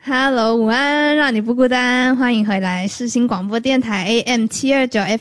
Hello， 午安，让你不孤单，欢迎回来世新广播电台 AM729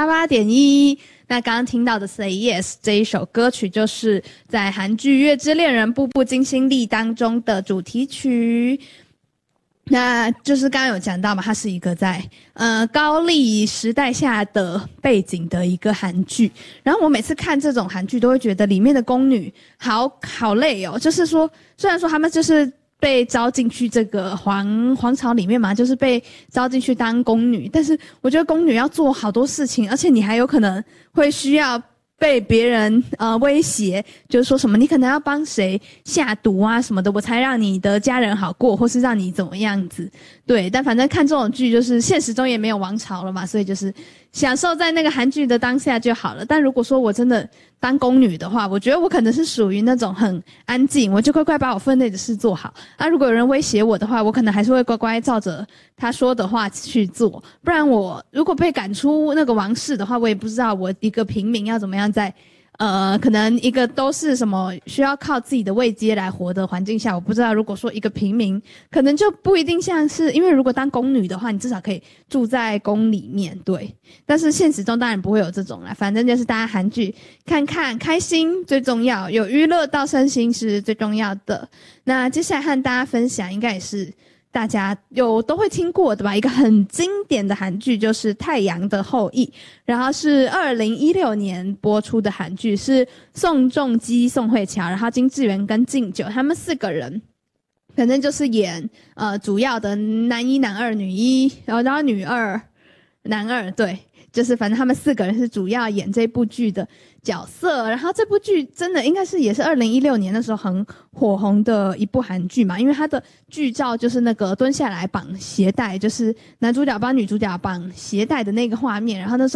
FM88.1。那刚刚听到的 Say Yes 这一首歌曲，就是在韩剧《月之恋人》步步惊心力当中的主题曲。那就是刚刚有讲到嘛，它是一个在高丽时代下的背景的一个韩剧。然后我每次看这种韩剧，都会觉得里面的宫女好累哦。就是说，虽然说他们就是被招进去这个皇朝里面嘛，就是被招进去当宫女，但是我觉得宫女要做好多事情，而且你还有可能会需要被别人威胁，就是说什么你可能要帮谁下毒啊什么的，我才让你的家人好过，或是让你怎么样子。对，但反正看这种剧就是现实中也没有王朝了嘛，所以就是享受在那个韩剧的当下就好了。但如果说我真的当宫女的话，我觉得我可能是属于那种很安静，我就乖乖把我分内的事做好。如果有人威胁我的话，我可能还是会乖乖照着他说的话去做。不然我如果被赶出那个王室的话，我也不知道我一个平民要怎么样在可能一个都是什么需要靠自己的位阶来活的环境下，我不知道如果说一个平民可能就不一定像是，因为如果当宫女的话，你至少可以住在宫里面，对。但是现实中当然不会有这种啦，反正就是大家韩剧看看开心最重要，有娱乐到身心是最重要的。那接下来和大家分享应该也是大家都会听过的吧，一个很经典的韩剧就是《太阳的后裔》，然后是2016年播出的韩剧，是宋仲基、宋慧乔，然后金智媛跟敬九他们4个人，反正就是演主要的男一、男二、女一，然后女二、男二，对。就是反正他们4个人是主要演这部剧的角色，然后这部剧真的应该是也是2016年的时候很火红的一部韩剧嘛，因为它的剧照就是那个蹲下来绑鞋带，就是男主角帮女主角绑鞋带的那个画面，然后那时候